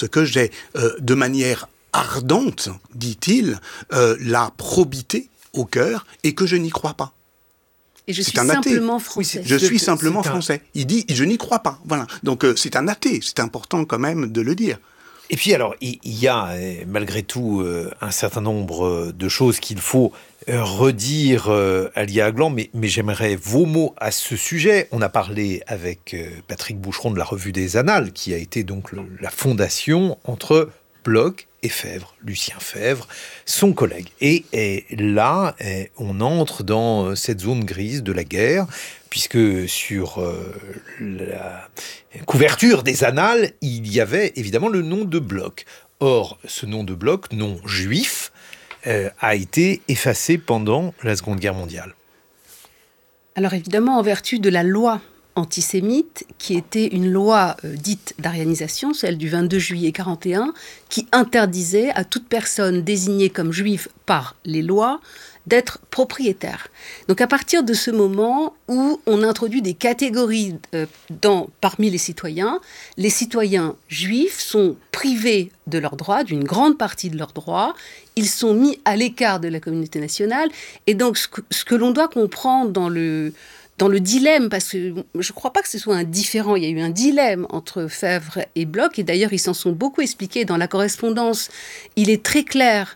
parce que j'ai, de manière ardente, dit-il, la probité au cœur et que je n'y crois pas. Et je suis simplement français. Je suis simplement français. Il dit, je n'y crois pas. Voilà. Donc c'est un athée. C'est important quand même de le dire. Et puis alors, il y a malgré tout un certain nombre de choses qu'il faut redire à Lia Aglan, mais j'aimerais vos mots à ce sujet. On a parlé avec Patrick Boucheron de la Revue des Annales, qui a été donc la fondation entre Bloch et Febvre, Lucien Febvre, son collègue. Et là, on entre dans cette zone grise de la guerre, puisque sur la couverture des Annales, il y avait évidemment le nom de Bloch. Or, ce nom de Bloch, nom juif, a été effacé pendant la Seconde Guerre mondiale. Alors évidemment, en vertu de la loi antisémite, qui était une loi dite d'arianisation, celle du 22 juillet 1941, qui interdisait à toute personne désignée comme juive par les lois d'être propriétaire. Donc à partir de ce moment où on introduit des catégories parmi les citoyens juifs sont privés de leurs droits, d'une grande partie de leurs droits, ils sont mis à l'écart de la communauté nationale, et donc ce que l'on doit comprendre dans le dilemme, parce que je ne crois pas que ce soit un différend, il y a eu un dilemme entre Febvre et Bloch, et d'ailleurs ils s'en sont beaucoup expliqués dans la correspondance. Il est très clair,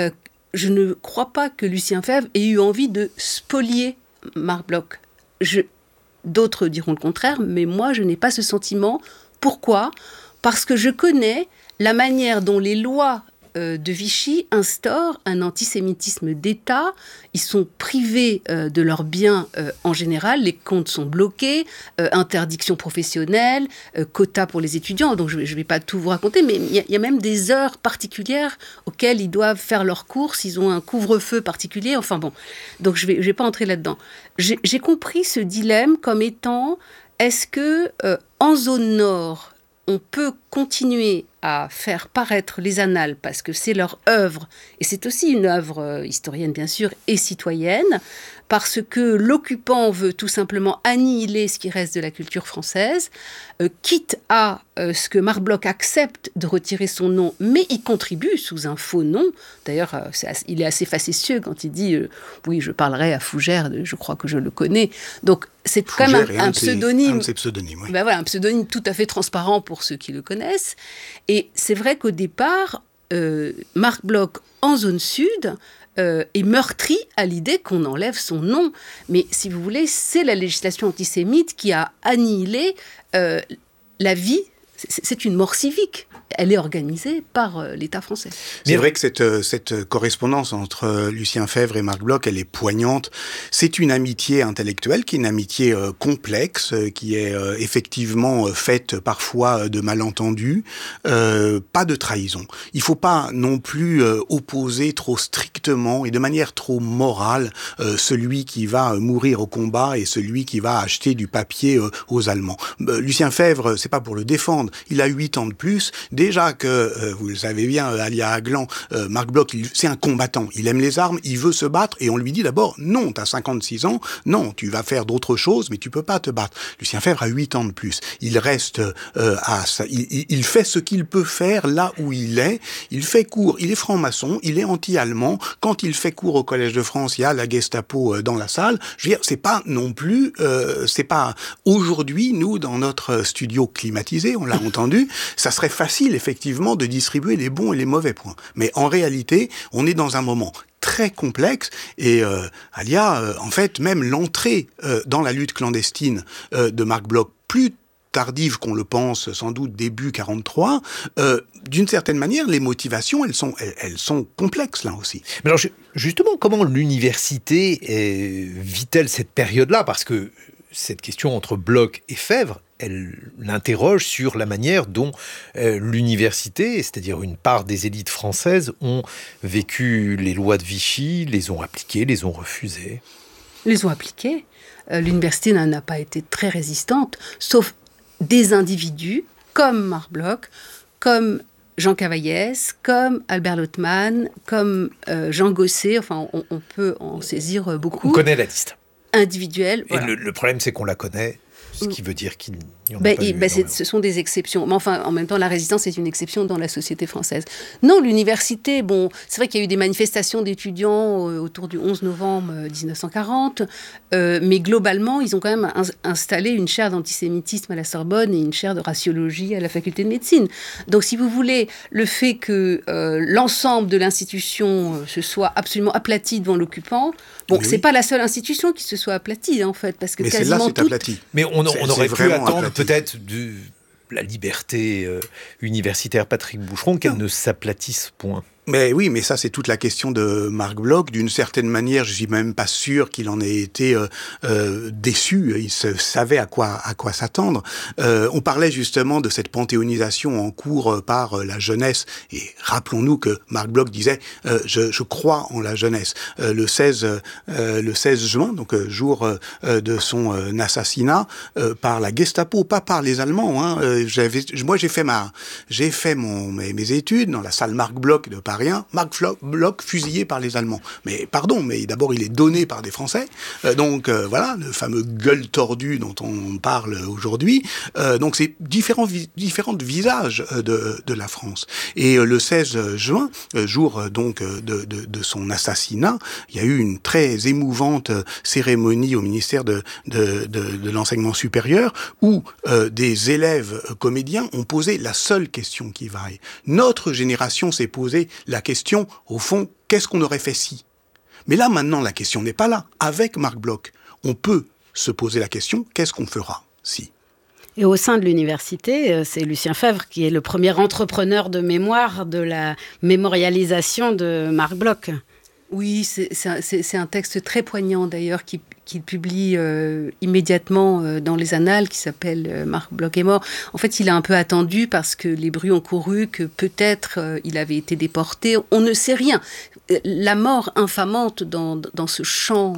je ne crois pas que Lucien Febvre ait eu envie de spolier Marc Bloch. D'autres diront le contraire, mais moi je n'ai pas ce sentiment. Pourquoi ? Parce que je connais la manière dont les lois de Vichy instaurent un antisémitisme d'État. Ils sont privés de leurs biens en général, les comptes sont bloqués, interdiction professionnelle, quotas pour les étudiants, donc je ne vais pas tout vous raconter, mais il y a même des heures particulières auxquelles ils doivent faire leurs courses, ils ont un couvre-feu particulier, enfin bon, donc je vais pas entrer là-dedans. J'ai compris ce dilemme comme étant, est-ce que en zone nord, on peut continuer à faire paraître les annales parce que c'est leur œuvre, et c'est aussi une œuvre historienne bien sûr et citoyenne, parce que l'occupant veut tout simplement annihiler ce qui reste de la culture française, quitte à ce que Marc Bloch accepte de retirer son nom, mais il contribue sous un faux nom. D'ailleurs, il est assez facétieux quand il dit oui, je parlerai à Fougère, je crois que je le connais. Donc c'est quand même un pseudonyme. Un de ses pseudonymes, oui. Ben voilà, un pseudonyme tout à fait transparent pour ceux qui le connaissent. Et c'est vrai qu'au départ, Marc Bloch, en zone sud, est meurtri à l'idée qu'on enlève son nom. Mais si vous voulez, c'est la législation antisémite qui a annihilé la vie. C'est une mort civique. Elle est organisée par l'État français. C'est vrai que cette correspondance entre Lucien Febvre et Marc Bloch, elle est poignante. C'est une amitié intellectuelle qui est une amitié complexe, qui est effectivement faite parfois de malentendus, pas de trahison. Il faut pas non plus opposer trop strictement et de manière trop morale celui qui va mourir au combat et celui qui va acheter du papier aux Allemands. Lucien Febvre, c'est pas pour le défendre, il a 8 ans de plus. Déjà que, vous le savez bien, à Lia Aglan, Marc Bloch, c'est un combattant. Il aime les armes, il veut se battre, et on lui dit d'abord, non, t'as 56 ans, non, tu vas faire d'autres choses, mais tu peux pas te battre. Lucien Febvre a 8 ans de plus. Il reste il fait ce qu'il peut faire là où il est. Il fait cours, il est franc-maçon, il est anti-allemand. Quand il fait cours au Collège de France, il y a la Gestapo dans la salle. Je veux dire, c'est pas non plus, c'est pas aujourd'hui, nous, dans notre studio climatisé, on l'a entendu, ça serait facile, effectivement, de distribuer les bons et les mauvais points. Mais en réalité, on est dans un moment très complexe, et Alia, en fait, même l'entrée dans la lutte clandestine de Marc Bloch, plus tardive qu'on le pense, sans doute début 43, d'une certaine manière, les motivations, elles sont complexes, là aussi. Mais alors, justement, comment l'université vit-elle cette période-là ? Parce que cette question entre Bloch et Febvre, elle l'interroge sur la manière dont l'université, c'est-à-dire une part des élites françaises, ont vécu les lois de Vichy, les ont appliquées, les ont refusées. Les ont appliquées. L'université n'a pas été très résistante, sauf des individus comme Marc Bloch, comme Jean Cavaillès, comme Albert Lottmann, comme Jean Gosset, enfin on peut en saisir beaucoup. On connaît la liste. Individuelle. Et voilà. Le problème, c'est qu'on la connaît ce qui veut dire qu'il n'y en a pas eu. Ce sont des exceptions. Mais enfin, en même temps, la résistance est une exception dans la société française. Non, l'université, c'est vrai qu'il y a eu des manifestations d'étudiants autour du 11 novembre 1940, mais globalement, ils ont quand même installé une chaire d'antisémitisme à la Sorbonne et une chaire de raciologie à la faculté de médecine. Donc, si vous voulez, le fait que l'ensemble de l'institution se soit absolument aplati devant l'occupant, c'est pas la seule institution qui se soit aplatie, en fait, parce que mais quasiment celle-là, c'est aplati. Mais on aurait pu attendre aplati. Peut-être de la liberté universitaire Patrick Boucheron qu'elle ne s'aplatisse point. Mais oui, mais ça c'est toute la question de Marc Bloch. D'une certaine manière, je suis même pas sûr qu'il en ait été déçu. Il savait à quoi s'attendre. On parlait justement de cette panthéonisation en cours par la jeunesse. Et rappelons-nous que Marc Bloch disait je crois en la jeunesse. Le 16 juin, donc jour de son assassinat par la Gestapo, pas par les Allemands. Hein. Moi j'ai fait mes études dans la salle Marc Bloch de Paris. Marc Bloch fusillé par les Allemands. Mais pardon, mais d'abord il est donné par des Français. Donc voilà, le fameux gueule tordue dont on parle aujourd'hui. Donc c'est différents visages de la France. Et le 16 juin, jour donc de son assassinat, il y a eu une très émouvante cérémonie au ministère de l'enseignement supérieur où des élèves comédiens ont posé la seule question qui vaille. Notre génération s'est posée la question, au fond, qu'est-ce qu'on aurait fait si ? Mais là, maintenant, la question n'est pas là. Avec Marc Bloch, on peut se poser la question, qu'est-ce qu'on fera si ? Et au sein de l'université, c'est Lucien Febvre qui est le premier entrepreneur de mémoire de la mémorialisation de Marc Bloch. Oui, c'est un texte très poignant d'ailleurs qu'il publie immédiatement dans les Annales, qui s'appelle Marc Bloch est mort. En fait, il a un peu attendu parce que les bruits ont couru que peut-être il avait été déporté. On ne sait rien. La mort infamante dans ce champ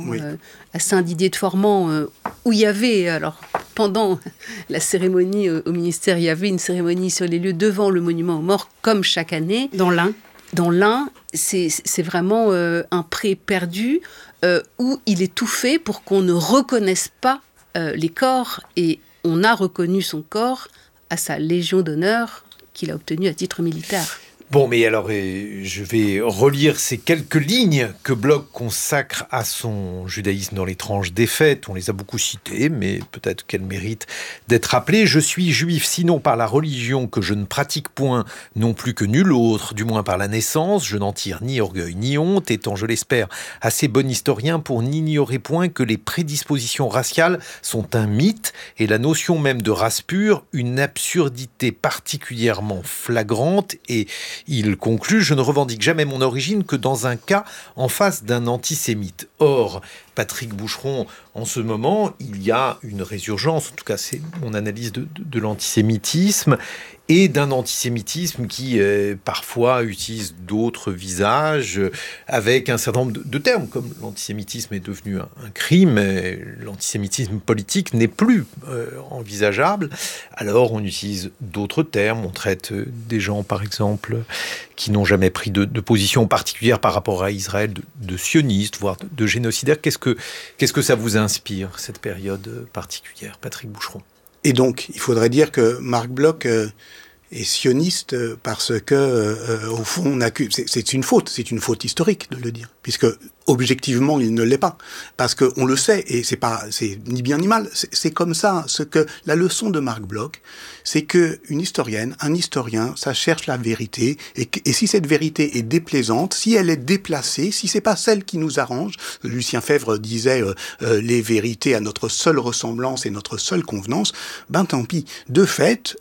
à Saint-Didier-de-Formans, où il y avait, alors pendant la cérémonie au ministère, il y avait une cérémonie sur les lieux devant le monument aux morts, comme chaque année. Dans l'Ain, c'est vraiment un pré perdu où il est tout fait pour qu'on ne reconnaisse pas les corps. Et on a reconnu son corps à sa Légion d'honneur qu'il a obtenue à titre militaire. Bon, mais alors, je vais relire ces quelques lignes que Bloch consacre à son judaïsme dans les tranches défaites. On les a beaucoup citées, mais peut-être qu'elles méritent d'être rappelées. « Je suis juif, sinon par la religion que je ne pratique point, non plus que nul autre, du moins par la naissance. Je n'en tire ni orgueil ni honte, étant, je l'espère, assez bon historien pour n'ignorer point que les prédispositions raciales sont un mythe et la notion même de race pure, une absurdité particulièrement flagrante et... » Il conclut « Je ne revendique jamais mon origine que dans un cas en face d'un antisémite. » Or, Patrick Boucheron, en ce moment, il y a une résurgence, en tout cas c'est mon analyse de l'antisémitisme, et d'un antisémitisme qui parfois utilise d'autres visages avec un certain nombre de termes, comme l'antisémitisme est devenu un crime, l'antisémitisme politique n'est plus envisageable. Alors on utilise d'autres termes, on traite des gens par exemple qui n'ont jamais pris de position particulière par rapport à Israël, de sionistes, voire de génocidaires. Qu'est-ce que ça vous inspire, cette période particulière, Patrick Boucheron ? Et donc, il faudrait dire que Marc Bloch est sioniste parce que, au fond, c'est une faute historique de le dire, puisque objectivement, il ne l'est pas, parce qu'on le sait, et c'est ni bien ni mal, c'est comme ça. La leçon de Marc Bloch, c'est que une historienne, un historien, ça cherche la vérité, et si cette vérité est déplaisante, si elle est déplacée, si c'est pas celle qui nous arrange, Lucien Febvre disait les vérités à notre seule ressemblance et notre seule convenance, ben tant pis. De fait,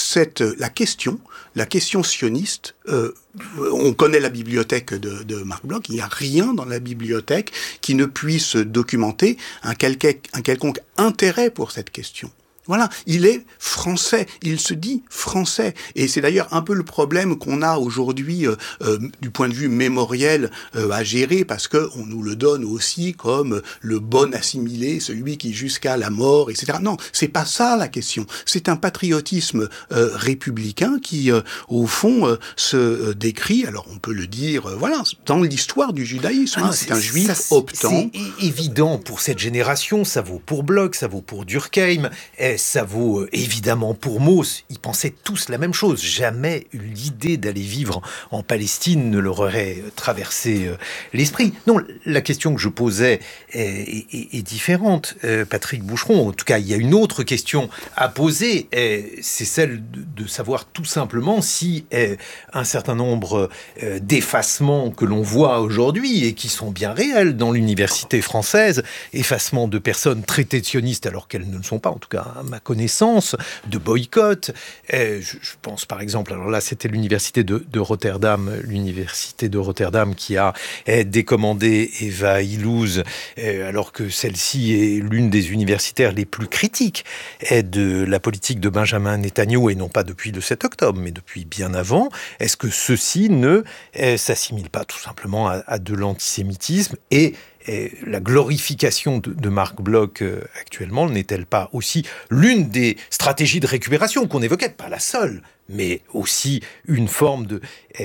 la question sioniste, on connaît la bibliothèque de Marc Bloch, il n'y a rien dans la bibliothèque qui ne puisse documenter un quelconque intérêt pour cette question. Voilà, il est français, il se dit français. Et c'est d'ailleurs un peu le problème qu'on a aujourd'hui du point de vue mémoriel à gérer, parce qu'on nous le donne aussi comme le bon assimilé, celui qui jusqu'à la mort, etc. Non, c'est pas ça la question. C'est un patriotisme républicain qui, au fond, se décrit, alors on peut le dire, dans l'histoire du judaïsme. C'est un juif optant. C'est évident pour cette génération, ça vaut pour Bloch, ça vaut pour Durkheim. ça vaut évidemment pour Mauss. Ils pensaient tous la même chose. Jamais l'idée d'aller vivre en Palestine ne leur aurait traversé l'esprit. Non, la question que je posais est différente, Patrick Boucheron. En tout cas, il y a une autre question à poser. C'est celle de savoir tout simplement si un certain nombre d'effacements que l'on voit aujourd'hui et qui sont bien réels dans l'université française, effacement de personnes traitées de sionistes alors qu'elles ne le sont pas, en tout cas à ma connaissance, de boycott. Je pense par exemple, alors là c'était l'université de Rotterdam, qui a décommandé Eva Illouz, alors que celle-ci est l'une des universitaires les plus critiques de la politique de Benjamin Netanyahou, et non pas depuis le 7 octobre, mais depuis bien avant. Est-ce que ceci ne s'assimile pas tout simplement à de l'antisémitisme, et la glorification de Marc Bloch actuellement n'est-elle pas aussi l'une des stratégies de récupération qu'on évoquait, pas la seule, mais aussi une forme de,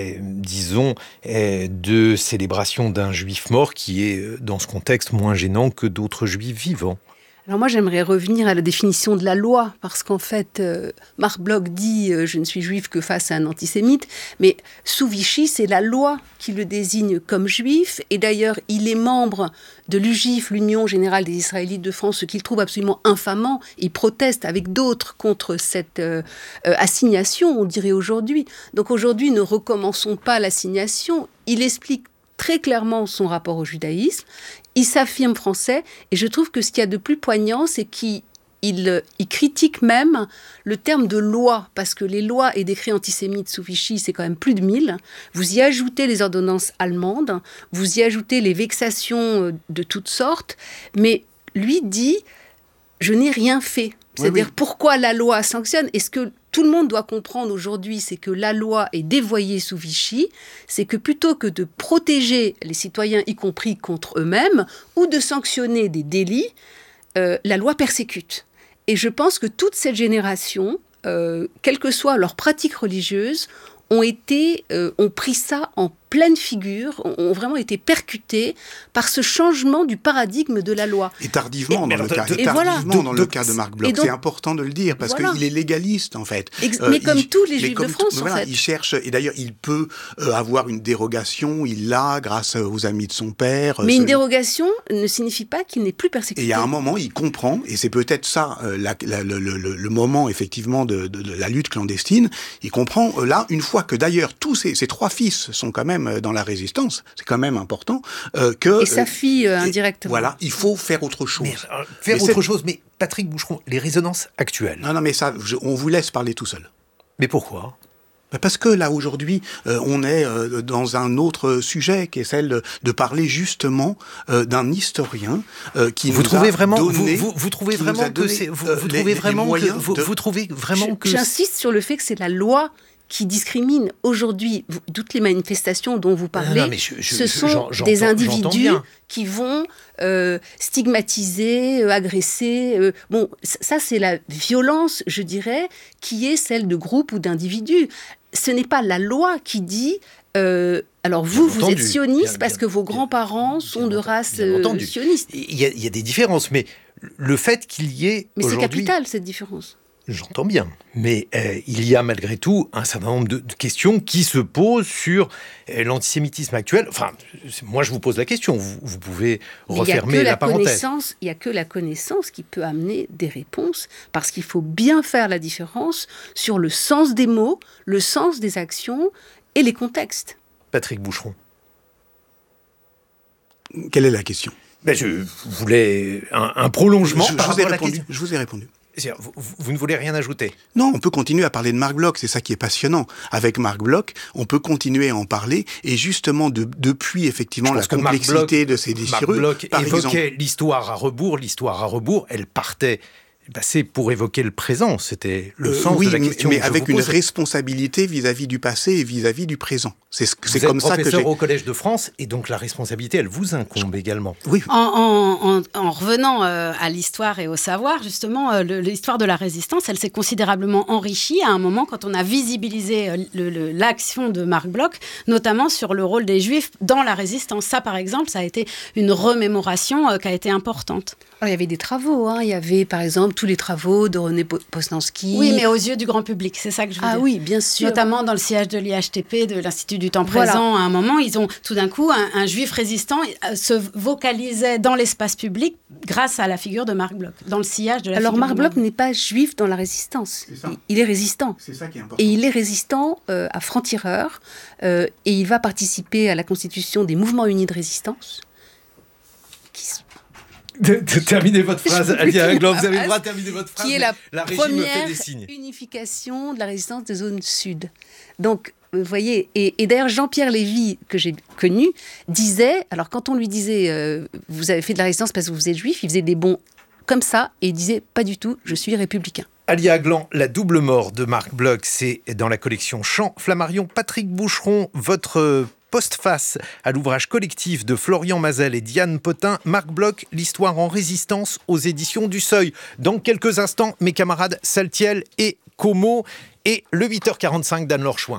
de célébration d'un juif mort qui est, dans ce contexte, moins gênant que d'autres juifs vivants? Alors moi, j'aimerais revenir à la définition de la loi, parce qu'en fait, Marc Bloch dit « je ne suis juif que face à un antisémite », mais sous Vichy, c'est la loi qui le désigne comme juif, et d'ailleurs, il est membre de l'UGIF, l'Union Générale des Israélites de France, ce qu'il trouve absolument infamant. Il proteste avec d'autres contre cette assignation, on dirait aujourd'hui. Donc aujourd'hui, ne recommençons pas l'assignation. Il explique très clairement son rapport au judaïsme. Il s'affirme français, et je trouve que ce qu'il y a de plus poignant, c'est qu'il critique même le terme de loi, parce que les lois et décrets antisémites sous Vichy, c'est quand même plus de 1000. Vous y ajoutez les ordonnances allemandes, vous y ajoutez les vexations de toutes sortes, mais lui dit « je n'ai rien fait ». C'est-à-dire, pourquoi la loi sanctionne? Et ce que tout le monde doit comprendre aujourd'hui, c'est que la loi est dévoyée sous Vichy, c'est que plutôt que de protéger les citoyens, y compris contre eux-mêmes, ou de sanctionner des délits, la loi persécute. Et je pense que toute cette génération, quelle que soit leur pratique religieuse, ont pris ça en pleine figure, ont vraiment été percutés par ce changement du paradigme de la loi. Et tardivement, dans le cas de Marc Bloch. C'est important de le dire, parce qu'il est légaliste, en fait. Mais comme tous les Juifs de France, en fait. Il cherche, et d'ailleurs, il peut avoir une dérogation, il l'a, grâce aux amis de son père. Mais une dérogation ne signifie pas qu'il n'est plus persécuté. Et il y a un moment, il comprend, et c'est peut-être ça, le moment, effectivement, de la lutte clandestine, il comprend, là, une fois que d'ailleurs, tous ses 3 fils sont quand même dans la résistance, c'est quand même important que... Et sa fille, indirectement. Voilà, il faut faire autre chose. Mais Patrick Boucheron, les résonances actuelles... Non, mais ça, on vous laisse parler tout seul. Mais pourquoi ? Parce que là, aujourd'hui, on est dans un autre sujet, qui est celle de parler justement d'un historien qui vous nous trouvez a vraiment, donné... Vous trouvez vraiment que... J'insiste sur le fait que c'est la loi qui discrimine. Aujourd'hui, toutes les manifestations dont vous parlez, ce sont des individus qui vont stigmatiser, agresser. Bon, ça, c'est la violence, je dirais, qui est celle de groupes ou d'individus. Ce n'est pas la loi qui dit... alors vous êtes sioniste parce que vos grands-parents sont de race sioniste. Il y a des différences, mais le fait qu'il y ait Mais c'est capital, cette différence. J'entends bien, mais il y a malgré tout un certain nombre de questions qui se posent sur l'antisémitisme actuel. Enfin, moi je vous pose la question, vous pouvez refermer la parenthèse. Il n'y a que la connaissance qui peut amener des réponses, parce qu'il faut bien faire la différence sur le sens des mots, le sens des actions et les contextes. Patrick Boucheron. Quelle est la question ? Je voulais un prolongement par rapport à la question. Je vous ai répondu. Vous ne voulez rien ajouter? Non, on peut continuer à parler de Marc Bloch, c'est ça qui est passionnant. Avec Marc Bloch, on peut continuer à en parler, et justement, depuis effectivement la complexité de ces déchirures... Marc Bloch évoquait l'histoire à rebours, elle partait... c'est pour évoquer le présent, c'était le sens de la question. Mais avec une responsabilité vis-à-vis du passé et vis-à-vis du présent. C'est comme ça que j'ai... professeur au Collège de France, et donc la responsabilité, elle vous incombe également. Oui. En revenant à l'histoire et au savoir, justement, l'histoire de la résistance, elle s'est considérablement enrichie à un moment quand on a visibilisé l'action de Marc Bloch, notamment sur le rôle des Juifs dans la résistance. Ça, par exemple, ça a été une remémoration qui a été importante. Alors, il y avait des travaux. Il y avait, par exemple, tous les travaux de René Posnanski. Oui, mais aux yeux du grand public, c'est ça que je veux dire. Ah oui, bien sûr. Notamment dans le sillage de l'IHTP, de l'Institut du temps présent. À un moment, ils ont tout d'un coup, un juif résistant se vocalisait dans l'espace public grâce à la figure de Marc Bloch, dans le sillage de la figure. Alors, Marc Bloch n'est pas juif dans la résistance. Il est résistant. C'est ça qui est important. Et il est résistant à franc-tireur. Et il va participer à la constitution des mouvements unis de résistance. Terminez votre phrase, Alia Aglan, vous avez le droit de terminer votre phrase. Qui est la régie me fait des première signes. unification de la résistance des zones sud. Donc, vous voyez, et d'ailleurs Jean-Pierre Lévy, que j'ai connu, disait, alors quand on lui disait vous avez fait de la résistance parce que vous êtes juif, il faisait des bonds comme ça et il disait pas du tout, je suis républicain. Alia Aglan, La double mort de Marc Bloch, c'est dans la collection Chant Flammarion. Patrick Boucheron, votre postface à l'ouvrage collectif de Florian Mazel et Diane Potin, Marc Bloch, l'histoire en résistance aux éditions du Seuil. Dans quelques instants, mes camarades Saltiel et Como et le 8h45 d'Anne-Laure Chouin.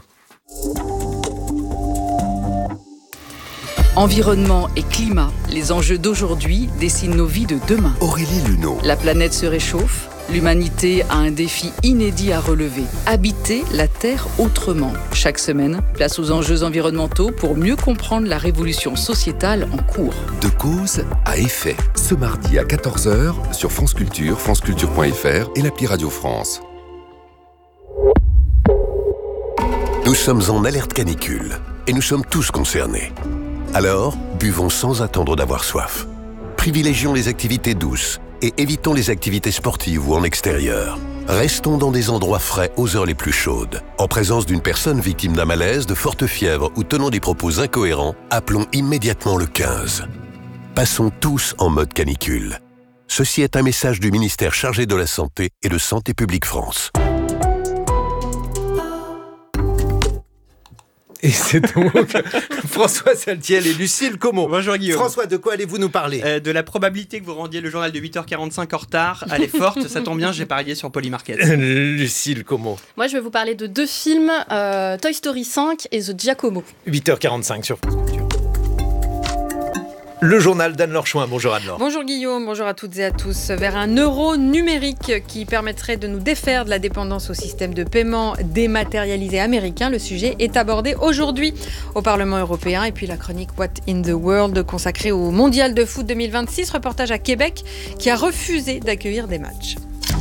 Environnement et climat, les enjeux d'aujourd'hui dessinent nos vies de demain. Aurélie Luneau. La planète se réchauffe, l'humanité a un défi inédit à relever. Habiter la Terre autrement. Chaque semaine, place aux enjeux environnementaux pour mieux comprendre la révolution sociétale en cours. De cause à effet. Ce mardi à 14h sur France Culture, franceculture.fr et l'appli Radio France. Nous sommes en alerte canicule et nous sommes tous concernés. Alors, buvons sans attendre d'avoir soif. Privilégions les activités douces et évitons les activités sportives ou en extérieur. Restons dans des endroits frais aux heures les plus chaudes. En présence d'une personne victime d'un malaise, de forte fièvre ou tenant des propos incohérents, appelons immédiatement le 15. Passons tous en mode canicule. Ceci est un message du ministère chargé de la Santé et de Santé publique France. Et c'est donc François Saltiel et Lucille Como. Bonjour Guillaume. François, de quoi allez-vous nous parler ? De la probabilité que vous rendiez le journal de 8h45 en retard, elle est forte, ça tombe bien, j'ai parié sur Polymarket. Lucille Como. Moi, je vais vous parler de 2 films, Toy Story 5 et The Giacomo. 8h45 sur France Culture. Le journal d'Anne-Laure Chouin. Bonjour Anne-Laure. Bonjour Guillaume, bonjour à toutes et à tous. Vers un euro numérique qui permettrait de nous défaire de la dépendance au système de paiement dématérialisé américain, le sujet est abordé aujourd'hui au Parlement européen. Et puis la chronique What in the World consacrée au Mondial de foot 2026, reportage à Québec qui a refusé d'accueillir des matchs.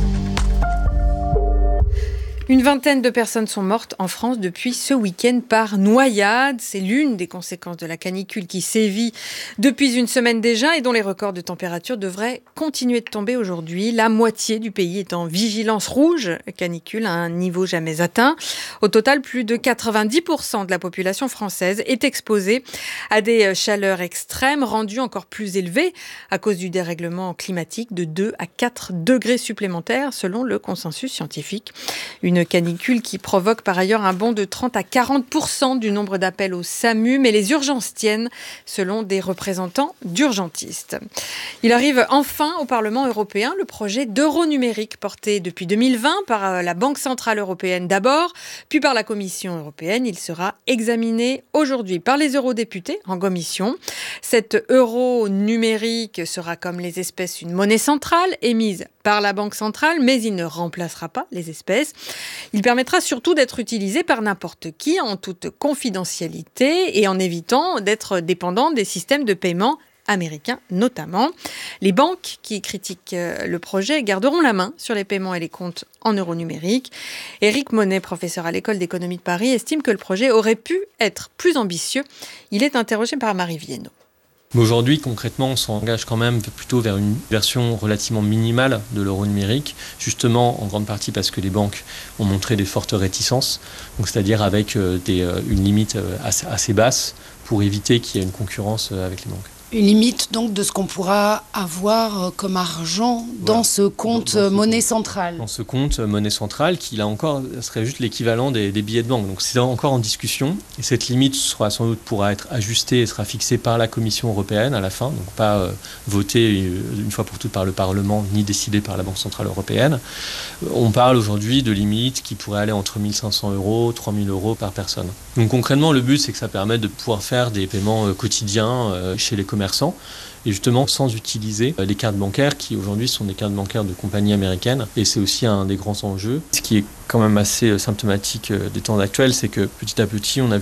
Une vingtaine de personnes sont mortes en France depuis ce week-end par noyade. C'est l'une des conséquences de la canicule qui sévit depuis une semaine déjà et dont les records de température devraient continuer de tomber aujourd'hui. La moitié du pays est en vigilance rouge, canicule à un niveau jamais atteint. Au total, plus de 90% de la population française est exposée à des chaleurs extrêmes rendues encore plus élevées à cause du dérèglement climatique de 2 à 4 degrés supplémentaires selon le consensus scientifique. Une canicule qui provoque par ailleurs un bond de 30 à 40% du nombre d'appels au SAMU, mais les urgences tiennent, selon des représentants d'urgentistes. Il arrive enfin au Parlement européen le projet d'euro numérique porté depuis 2020 par la Banque centrale européenne d'abord, puis par la Commission européenne. Il sera examiné aujourd'hui par les eurodéputés en commission. Cet euro numérique sera comme les espèces une monnaie centrale émise par la Banque centrale, mais il ne remplacera pas les espèces. Il permettra surtout d'être utilisé par n'importe qui en toute confidentialité et en évitant d'être dépendant des systèmes de paiement américains notamment. Les banques qui critiquent le projet garderont la main sur les paiements et les comptes en euros numériques. Éric Monet, professeur à l'École d'économie de Paris, estime que le projet aurait pu être plus ambitieux. Il est interrogé par Marie Viennot. Mais aujourd'hui, concrètement, on s'engage quand même plutôt vers une version relativement minimale de l'euro numérique, justement en grande partie parce que les banques ont montré des fortes réticences, donc c'est-à-dire avec une limite assez basse pour éviter qu'il y ait une concurrence avec les banques. Une limite donc de ce qu'on pourra avoir comme argent dans ce compte monnaie centrale. Dans ce compte monnaie centrale qui là encore serait juste l'équivalent des billets de banque. Donc c'est encore en discussion et cette limite pourra être ajustée et sera fixée par la Commission européenne à la fin, donc pas votée une fois pour toutes par le Parlement ni décidée par la Banque centrale européenne. On parle aujourd'hui de limites qui pourraient aller entre 1 500 €, 3 000 € par personne. Donc concrètement le but c'est que ça permette de pouvoir faire des paiements quotidiens chez les commerçants commerçants, et justement sans utiliser les cartes bancaires qui aujourd'hui sont des cartes bancaires de compagnies américaines. Et c'est aussi un des grands enjeux. Ce qui est quand même assez symptomatique des temps actuels, c'est que petit à petit, on a vu